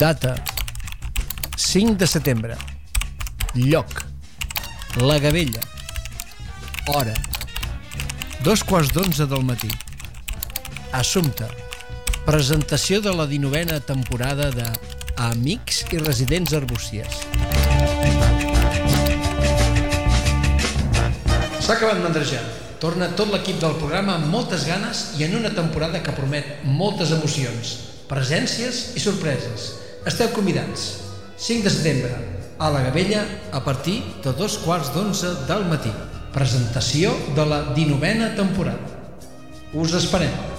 Data: 5 de setembre. Lloc: La Gavella. Hora: 2:15 del matí. Assumpte: presentació de la 19a temporada de Amics i Residents Arbúcies. S'ha acabat mandrejant. Torna tot l'equip del programa amb moltes ganes i en una temporada que promet moltes emocions, presències i sorpreses. Esteu convidats. 5 de setembre, a la Gavella, a partir de 2:15 del matí. Presentació de la 19a temporada. Us esperem.